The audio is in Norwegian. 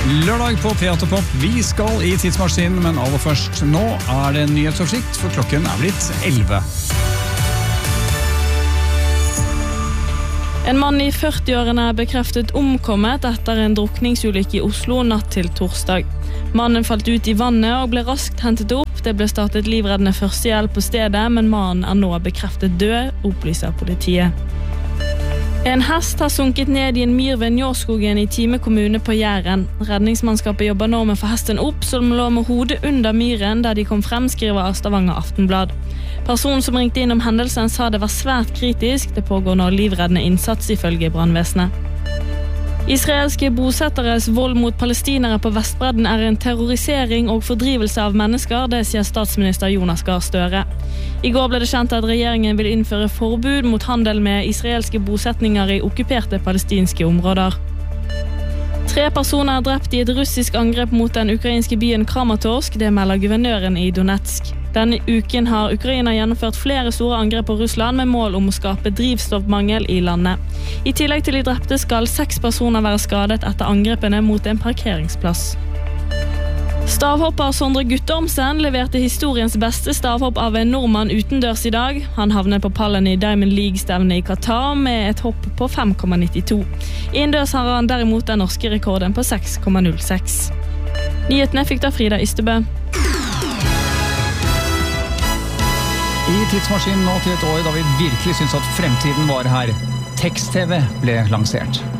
Lørdag på P8 Pop. Vi skal i tidsmaskinen, men aller først nå det en nyhetsoversikt, for klokken blitt 11. En mann i 40-årene bekreftet omkommet etter en drukningsulykke i Oslo natt til torsdag. Mannen falt ut i vannet og ble raskt hentet opp. Det ble startet livreddende førstehjelp på stedet, men mannen nå bekreftet død, opplyser politiet. En hest har sunket ned i en myr ved Njåskogen i Time kommune på Jæren. Redningsmannskapet jobber nå med å få hesten opp, som lå med hodet under myren da de kom frem, skriver Stavanger Aftenblad. Personen som ringte inn om hendelsen sa det var svært kritisk. Det pågår nå livreddende innsats ifølge brannvesenet. Israelske bosetteres vold mot palestinere på Vestbredden en terrorisering og fordrivelse av mennesker, det sier statsminister Jonas Gahr Støre. I går ble det kjent at regjeringen vil innføre forbud mot handel med israelske bosetninger i okkuperte palestinske områder. 3 personer drept i et russisk angrep mot den ukrainske byen Kramatorsk, det melder guvernøren i Donetsk. Denne uken har Ukraina gjennomført flere store angrep på Russland med mål om å skape drivstoffmangel i landet. I tillegg til de drepte skal 6 personer være skadet etter angrepene mot en parkeringsplass. Stavhopper Sondre Guttormsen leverte historiens beste stavhopp av en nordmann utendørs i dag. Han havnet på pallen i Diamond League-stevnet i Qatar med et hopp på 5,92. Innendørs har han derimot den norske rekorden på 6,06. Nyhetene fikk da Frida Ystebø. I tidsmaskinen nå til et år da vi virkelig synes at fremtiden var her. Tekst-TV ble lansert.